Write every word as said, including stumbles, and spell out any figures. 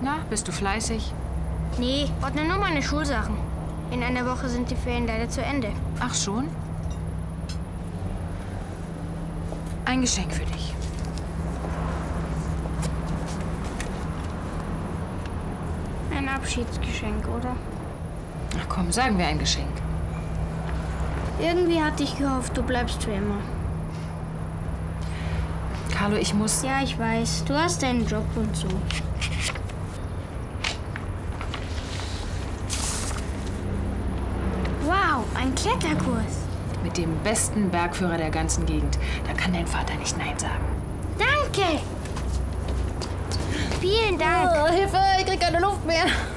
Na, bist du fleißig? Nee, ordne nur meine Schulsachen. In einer Woche sind die Ferien leider zu Ende. Ach schon? Ein Geschenk für dich. Ein Abschiedsgeschenk, oder? Ach komm, sagen wir ein Geschenk. Irgendwie hatte ich gehofft, du bleibst für immer. Carlo, ich muss... Ja, ich weiß. Du hast deinen Job und so. Wow, ein Kletterkurs. Mit dem besten Bergführer der ganzen Gegend. Da kann dein Vater nicht Nein sagen. Danke! Vielen Dank. Oh, Hilfe, ich krieg keine Luft mehr.